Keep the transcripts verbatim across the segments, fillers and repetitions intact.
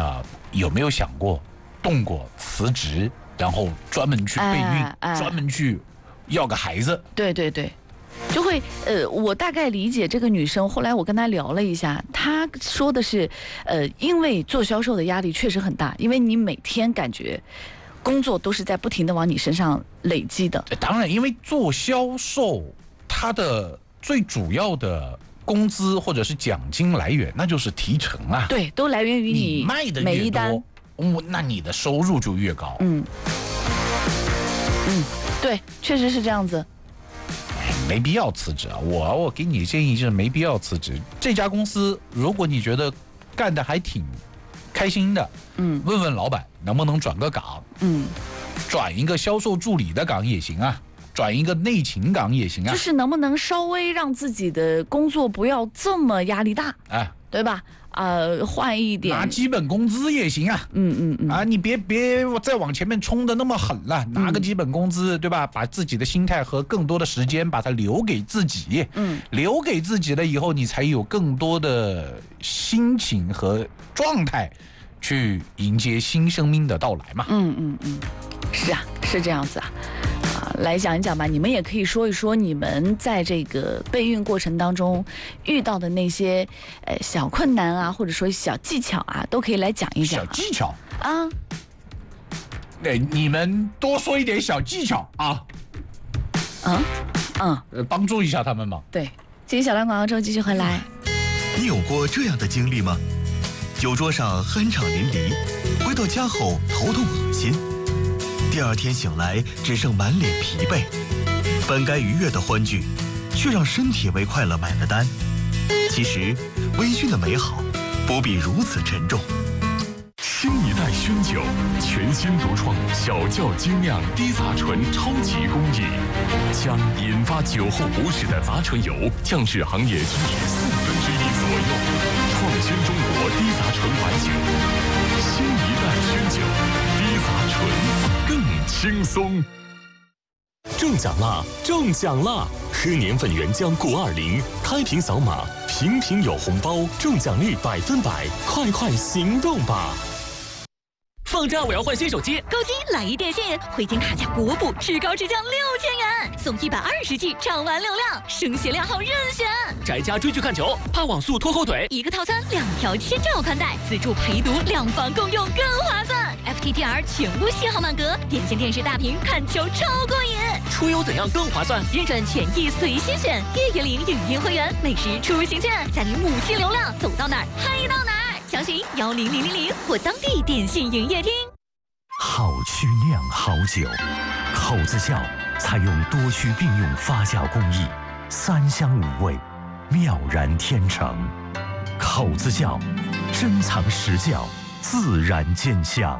呢，有没有想过动过辞职，然后专门去备孕， 哎哎、 专门去要个孩子？ 对对对。就会呃，我大概理解这个女生。后来我跟她聊了一下，她说的是，呃，因为做销售的压力确实很大，因为你每天感觉工作都是在不停的往你身上累积的。 当然，因为做销售，它的最主要的工资或者是奖金来源，那就是提成啊。 对，都来源于你你卖的每一单， 哦，那你的收入就越高。 嗯嗯，对，确实是这样子。 没必要辞职啊！我我给你的建议就是没必要辞职。这家公司，如果你觉得干得还挺开心的， 嗯， 问问老板能不能转个岗， 嗯， 转一个销售助理的岗也行啊，转一个内勤岗也行啊。 就是能不能稍微让自己的工作不要这么压力大， 哎， 对吧？呃，换一点， 拿基本工资也行啊。 嗯嗯嗯。 啊，你别别再往前面冲的那么狠了，拿个基本工资， 嗯、 对吧？把自己的心态和更多的时间把它留给自己， 嗯， 留给自己了以后，你才有更多的心情和状态去迎接新生命的到来嘛。 嗯嗯嗯，是啊，是这样子啊。来讲一讲吧，你们也可以说一说你们在这个备孕过程当中遇到的那些呃小困难啊，或者说小技巧啊，都可以来讲一讲、 啊。小技巧啊， 对，你们多说一点小技巧啊， 嗯嗯， 呃，帮助一下他们嘛。 对，进行小段广告之后继续回来。 你有过这样的经历吗？酒桌上酣畅淋漓，回到家后头痛恶心。第二天醒来，只剩满脸疲惫，本该愉悦的欢聚，却让身体为快乐买了单。其实，微醺的美好不必如此沉重。 新一代熏酒，全新独创小窖精酿低杂醇超级工艺，将引发酒后不适的杂醇油降至行业均值四分之一左右，创新中国低杂醇白酒。新一代熏酒，低杂醇。更轻松。中奖啦！中奖啦！喝年份原浆谷二零，开瓶扫码，瓶瓶有红包，中奖率百分百，快快行动吧！ 放假我要换新手机， 购机来一电信，回金卡加国补，至高至降六千元，送一百二十 G 畅玩流量，升学量号任选。 宅家追剧看球，怕网速拖后腿， 一个套餐两条千兆宽带，自助陪读，两房共用更划算。F T T R 全屋信号满格，点线电视大屏看球超过瘾。 出游怎样更划算？ 认准权益随心选，月月领影音会员，美食出行券，家里母亲流量，走到哪儿嗨到哪儿。详询幺零零零零或当地电信营业厅。 好曲酿好酒，口子窖采用多区并用发酵工艺，三香五味，妙然天成。口子窖，珍藏实窖，自然见香。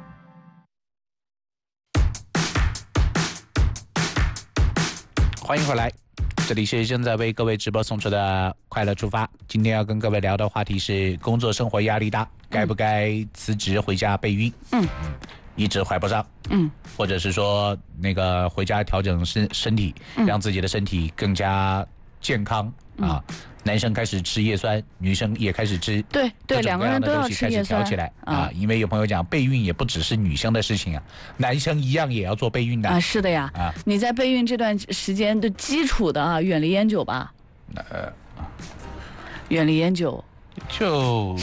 欢迎回来，这里是正在为各位直播送出的快乐出发。今天要跟各位聊的话题是工作生活压力大，该不该辞职回家备孕？嗯，一直怀不上，嗯，或者是说那个回家调整身身体，让自己的身体更加健康、嗯、啊。男生开始吃叶酸，女生也开始吃， 对对，两个人都要吃叶酸， 调起来啊。因为有朋友讲备孕也不只是女生的事情啊，男生一样也要做备孕的啊。是的呀，啊，你在备孕这段时间的基础的啊，远离烟酒吧，呃，远离烟酒， 就。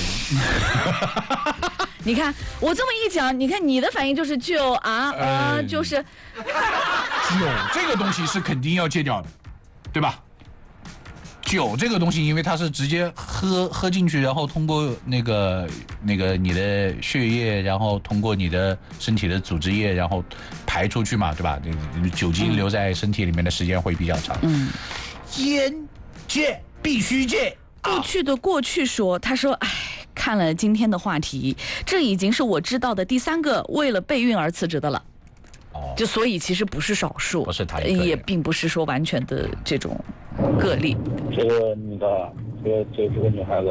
你看我这么一讲，你看你的反应就是就啊啊、呃，就是酒这个东西是肯定要戒掉的，对吧？酒这个东西，因为它是直接喝喝进去，然后通过那个那个你的血液，然后通过你的身体的组织液，然后排出去嘛，对吧？酒精留在身体里面的时间会比较长。嗯，烟戒必须戒。 过去的过去说，他说，哎，看了今天的话题，这已经是我知道的第三个为了备孕而辞职的了。哦，就所以其实不是少数， 不是他也并不是说完全的这种个例。 这个女的，这个这这个女孩子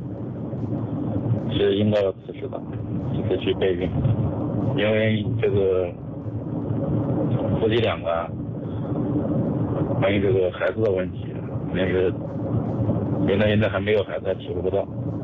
是应该要辞职的，就是去备孕，因为这个夫妻两个关于这个孩子的问题，那个现在现在还没有孩子，还体会不到。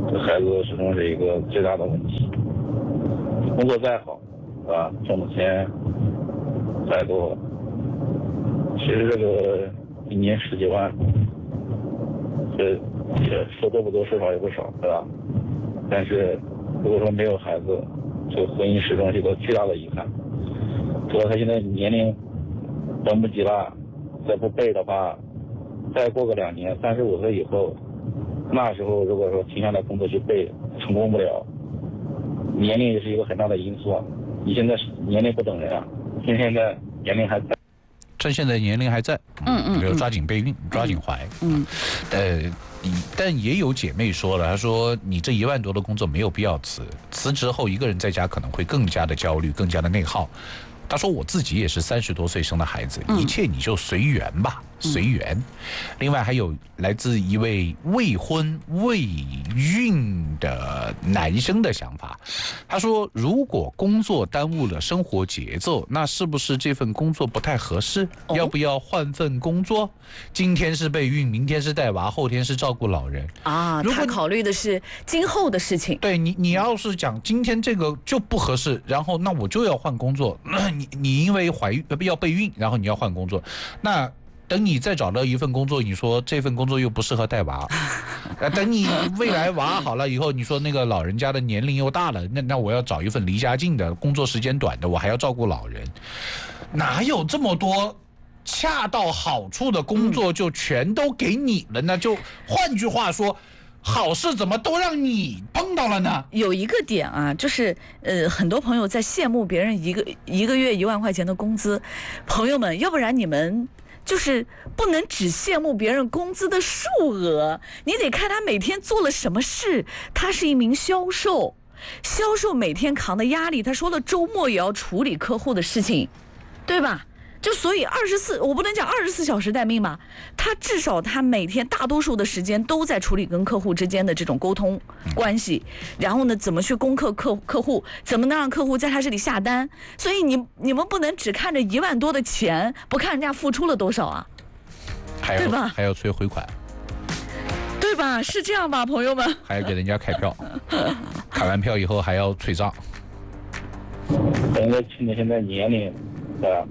这孩子始终是一个最大的问题。工作再好，啊，挣的钱再多，其实这个一年十几万，这也说多不多，说少也不少，对吧？但是如果说没有孩子，这个婚姻始终是一个巨大的遗憾。主要他现在年龄等不及了，再不备的话，再过个两年，三十五岁以后，那时候如果说停下来工作去备，成功不了。年龄也是一个很大的因素啊！你现在年龄不等人啊，趁现在年龄还在， 趁现在年龄还在， 嗯嗯， 比如抓紧备孕，抓紧怀， 嗯， 呃，但也有姐妹说了，她说你这一万多的工作没有必要辞，辞职后一个人在家可能会更加的焦虑，更加的内耗。她说我自己也是三十多岁生的孩子，一切你就随缘吧。随缘。另外还有来自一位未婚未孕的男生的想法，他说如果工作耽误了生活节奏，那是不是这份工作不太合适？哦、要不要换份工作？今天是备孕，明天是带娃，后天是照顾老人啊。如果他考虑的是今后的事情， 对你，你要是讲今天这个就不合适，然后那我就要换工作，你你因为怀孕要备孕，然后你要换工作，那等你再找到一份工作，你说这份工作又不适合带娃，等你未来娃好了以后，你说那个老人家的年龄又大了，那那我要找一份离家近的，工作时间短的，我还要照顾老人，哪有这么多恰到好处的工作就全都给你了呢？就换句话说，好事怎么都让你碰到了呢？ 有一个点啊，就是呃，很多朋友在羡慕别人一个一个月一万块钱的工资，朋友们，要不然你们就是不能只羡慕别人工资的数额，你得看他每天做了什么事。他是一名销售，销售每天扛的压力，他说了周末也要处理客户的事情，对吧？就所以二十四，我不能讲二十四小时待命嘛，他至少他每天大多数的时间都在处理跟客户之间的这种沟通关系，然后呢，怎么去攻克客客户，怎么能让客户在他这里下单。所以你你们不能只看着一万多的钱，不看人家付出了多少啊， 还对吧？ 还要催回款， 对吧？是这样吧，朋友们？ 还要给人家开票，开完票以后还要催账。 可能趁着现在年龄，对吧？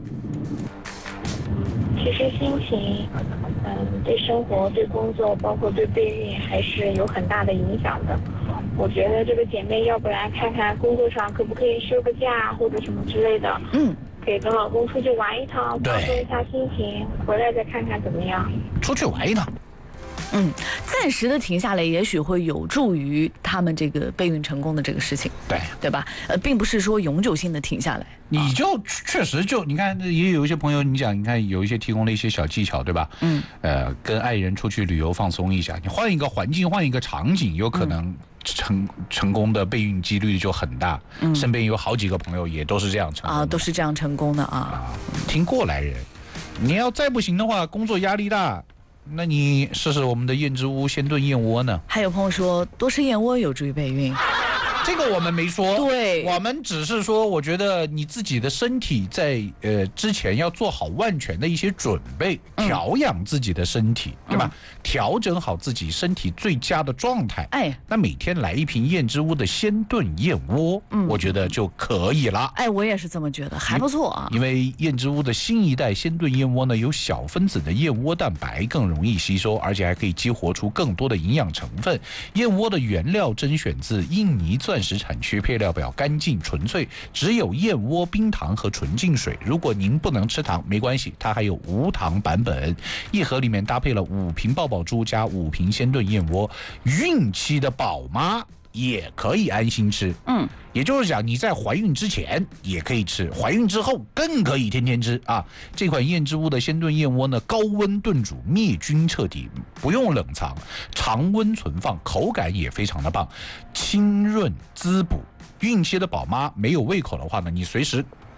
其实心情，嗯，对生活、对工作，包括对备孕，还是有很大的影响的。我觉得这个姐妹，要不然看看工作上可不可以休个假或者什么之类的， 嗯， 可以跟老公出去玩一趟，放松一下心情，回来再看看怎么样。 出去玩一趟。 嗯，暂时的停下来，也许会有助于他们这个备孕成功的这个事情， 对对吧？呃，并不是说永久性的停下来。 你就确实就你看，也有一些朋友，你讲，你看有一些提供了一些小技巧，对吧？ 嗯， 呃，跟爱人出去旅游放松一下，你换一个环境，换一个场景，有可能成、嗯、成功的备孕几率就很大。嗯，身边有好几个朋友也都是这样成功的啊， 都是这样成功的啊。 啊，听过来人，你要再不行的话，工作压力大。那你试试我们的燕之屋鲜炖燕窝呢？ 还有朋友说多吃燕窝有助于备孕， 这个我们没说， 对， 我们只是说，我觉得你自己的身体在呃之前要做好万全的一些准备，调养自己的身体，嗯、对吧？调整好自己身体最佳的状态。 哎， 那每天来一瓶燕之屋的鲜炖燕窝，嗯，我觉得就可以了。 哎，我也是这么觉得，还不错啊。 因为燕之屋的新一代鲜炖燕窝呢，有小分子的燕窝蛋白，更容易吸收，而且还可以激活出更多的营养成分。燕窝的原料甄选自印尼钻石产区，配料表干净纯粹，只有燕窝、冰糖和纯净水。如果您不能吃糖，没关系，它还有无糖版本。一盒里面搭配了五瓶爆宝珠加五瓶鲜炖燕窝，孕期的宝妈也可以安心吃。 嗯， 也就是讲，你在怀孕之前也可以吃，怀孕之后更可以天天吃啊！这款燕之屋的鲜炖燕窝呢，高温炖煮，灭菌彻底，不用冷藏，常温存放，口感也非常的棒，清润滋补。孕期的宝妈没有胃口的话呢，你随时嘣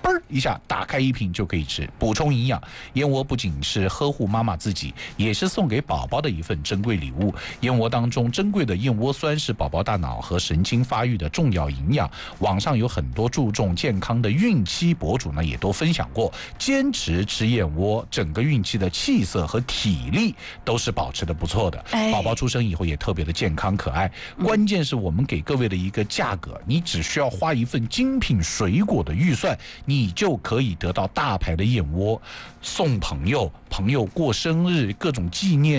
嘣一下打开一瓶就可以吃，补充营养。燕窝不仅是呵护妈妈自己，也是送给宝宝的一份珍贵礼物。燕窝当中珍贵的燕窝酸是宝宝大脑和神经发育的重要营养。网上有很多注重健康的孕期博主呢，也都分享过，坚持吃燕窝，整个孕期的气色和体力都是保持的不错的。宝宝出生以后也特别的健康可爱。关键是我们给各位的一个价格，你只需要花一份精品水果的预算，你就可以得到大牌的燕窝，送朋友，朋友过生日，各种纪念